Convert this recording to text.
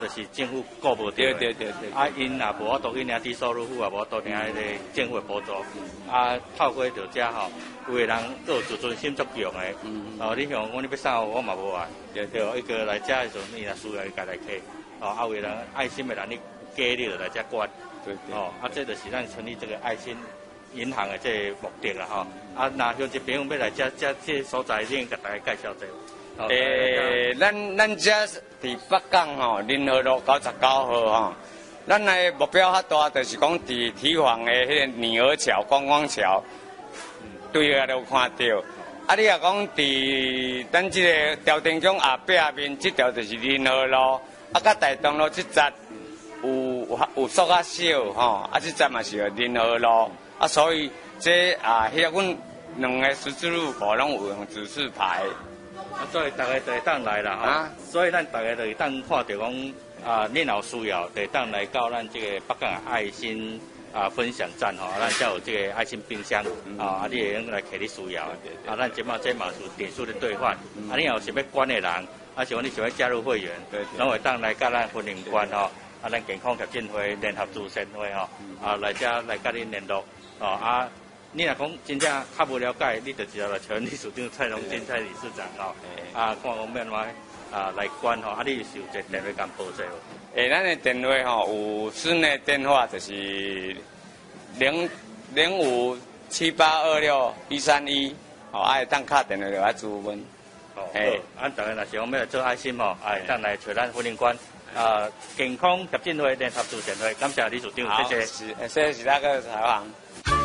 就是政府顾无到。 对。 啊，因也无法度去领低收入户，也无法度领迄个政府的补助。啊，透过着遮吼，有的人都有自尊心足强的。你像我你要送我嘛无啊。对，一个来遮的时候，伊若需要伊家来客。啊，有的人爱心的人，你加你就来遮管。对。这就是咱成立这个爱心银行的这个目的啦吼。啊，那像这朋友要来遮这所在，你甲大家介绍者。 咱遮伫北港吼，仁和路99号吼，咱的目标较大，就是讲伫堤防的迄个女儿桥、观光桥，对下就看到。啊，你若讲伫咱即个朝天宫后壁面，即条就是仁和路，啊，甲大东路即节有缩较少吼，啊，即节嘛是仁和路，啊，所以这迄阮两个十字路口拢有用指示牌。 所以大家就会当来啦吼，所以咱大家就会当看到讲恁有需要，就会当来到咱这个北港爱心分享站吼，咱才有这个爱心冰箱你会用来摕你需要咱即马这嘛是点数的兑换你若有想要捐的人，像你想要加入会员，拢会当来甲咱婚姻馆咱健康促进会联合慈善会来遮来甲恁联络你若讲真正较无了解，你就直接来找理事长蔡荣金蔡理事长看讲免来管你是有一个电话敢报者咱的电话有室内电话就是0578261131会当敲电话来咨询。 大家若是讲要来做爱心当来找咱婚姻馆健康促进会联合慈善会，感谢理事长，谢谢。 谢谢那个采访。